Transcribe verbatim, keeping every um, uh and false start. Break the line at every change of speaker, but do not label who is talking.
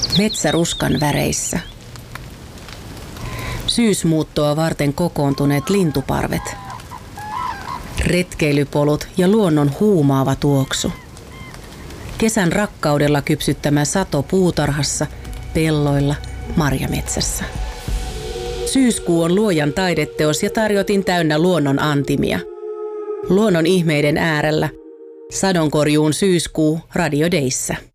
Metsäruskan väreissä. Syysmuuttoa varten kokoontuneet lintuparvet. Retkeilypolut ja luonnon huumaava tuoksu. Kesän rakkaudella kypsyttämä sato puutarhassa, pelloilla, marjametsässä. Syyskuu on luojan taideteos ja tarjotin täynnä luonnon antimia. Luonnon ihmeiden äärellä. Sadonkorjuun syyskuu Radio Dayssä.